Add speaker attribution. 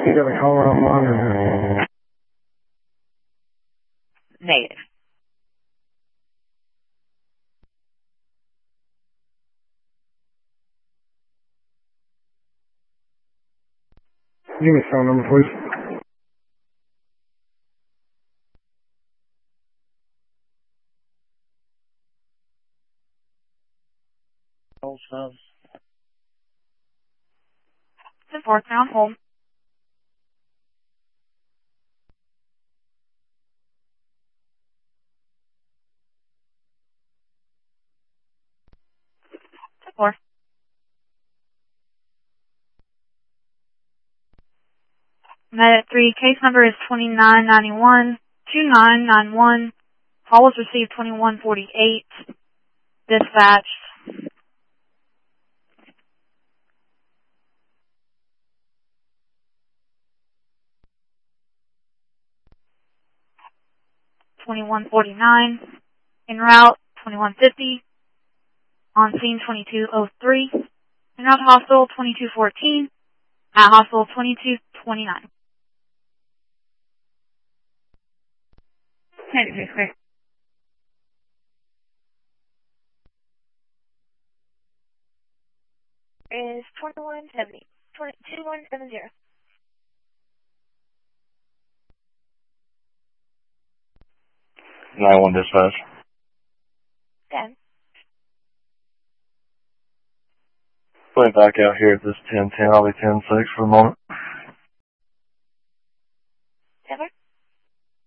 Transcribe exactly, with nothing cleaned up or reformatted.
Speaker 1: You got a caller on monitor.
Speaker 2: Negative.
Speaker 1: Give me phone number, please.
Speaker 2: Also. ten four, on hold. ten four. Med three, case number is twenty-nine ninety-one, twenty-nine ninety-one. Call was received twenty-one forty-eight. Dispatch. twenty-one forty-nine. En route, twenty-one fifty. On scene, twenty-two oh three. En route to hospital, twenty-two fourteen. At hospital, twenty-two twenty-nine. ninety-six, clear.
Speaker 3: Is twenty-one seventy. twenty-one seventy.
Speaker 4: nine one dispatch.
Speaker 3: ten.
Speaker 4: Putting back out here at this ten ten. I'll be ten six for the moment.